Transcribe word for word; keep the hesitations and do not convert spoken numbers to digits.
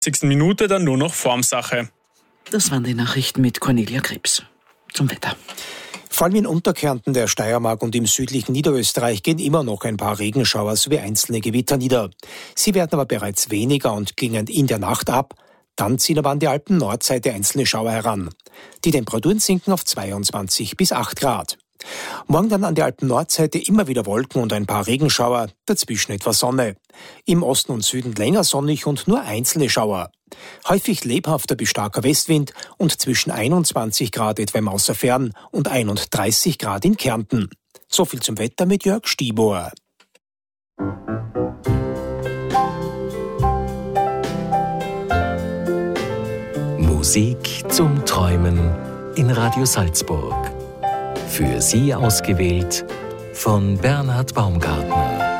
sechzigsten Minute dann nur noch Formsache. Das waren die Nachrichten mit Cornelia Krebs. Zum Wetter. Vor allem in Unterkärnten der Steiermark und im südlichen Niederösterreich gehen immer noch ein paar Regenschauer sowie einzelne Gewitter nieder. Sie werden aber bereits weniger und klingen in der Nacht ab. Dann ziehen aber an die Alpen-Nordseite einzelne Schauer heran. Die Temperaturen sinken auf zweiundzwanzig bis acht Grad. Morgen dann an der Alpen-Nordseite immer wieder Wolken und ein paar Regenschauer, dazwischen etwas Sonne. Im Osten und Süden länger sonnig und nur einzelne Schauer. Häufig lebhafter bis starker Westwind und zwischen einundzwanzig Grad etwa im Außerfern und einunddreißig Grad in Kärnten. So viel zum Wetter mit Jörg Stiebohr. Musik zum Träumen in Radio Salzburg. Für Sie ausgewählt von Bernhard Baumgartner.